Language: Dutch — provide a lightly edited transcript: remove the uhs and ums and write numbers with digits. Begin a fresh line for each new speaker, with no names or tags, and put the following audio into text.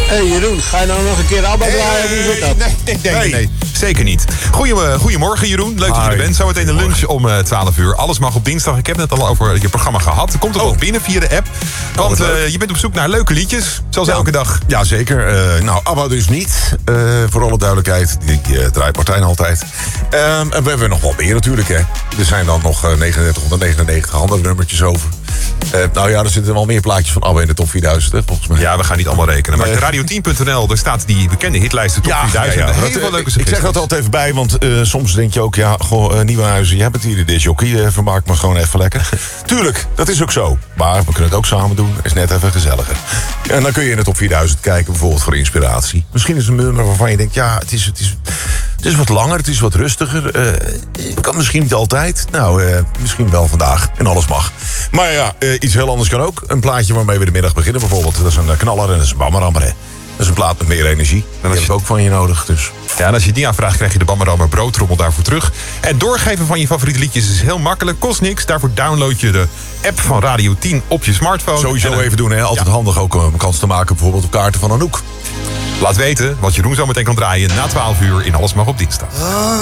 Hé Jeroen, ga je nou nog een keer ABBA draaien? Hoe zit dat?
Nee, zeker niet. Goedemorgen Jeroen, leuk dat je er bent. Zometeen de lunch om 12 uur. Alles mag op dinsdag. Ik heb het al over je programma gehad. Er komt ook wel binnen via de app. Want je bent op zoek naar leuke liedjes, zoals elke dag.
Ja, zeker. Nou, ABBA dus niet. Voor alle duidelijkheid. Die draait Martijn altijd. En we hebben nog wel meer natuurlijk, hè. Er zijn dan nog 3999 andere nummertjes over. Nou ja, er zitten wel meer plaatjes van ABBA in de top 4000, hè, volgens mij.
Ja, we gaan niet allemaal rekenen. Maar radio10.nl, daar staat die bekende hitlijsten top 4000.
Ja.
Heel veel leuke
ik
suggesties.
zeg dat altijd even bij, want soms denk je ook... ja, Nieuwenhuizen, jij bent hier de jockey. Vermaak me gewoon even lekker. Tuurlijk, dat is ook zo. Maar we kunnen het ook samen doen. Is net even gezelliger. En dan kun je in de top 4000 kijken, bijvoorbeeld voor inspiratie. Misschien is een nummer waarvan je denkt... ja, het is wat langer, het is wat rustiger. Kan misschien niet altijd. Nou, misschien wel vandaag. En alles mag. Maar ja, iets heel anders kan ook. Een plaatje waarmee we de middag beginnen bijvoorbeeld. Dat is een knaller en dat is een bammerammer. Dat is een plaat met meer energie. En dat heb ik ook van je nodig. Dus.
Ja, en als je die aanvraagt, krijg je de Bammerammer broodtrommel daarvoor terug. En doorgeven van je favoriete liedjes is heel makkelijk. Kost niks. Daarvoor download je de app van Radio 10 op je smartphone.
Sowieso even doen, hè. Altijd handig ook om een kans te maken bijvoorbeeld op kaarten van Anouk.
Laat weten wat Jeroen zo meteen kan draaien na 12 uur in Alles Mag op Dinsdag.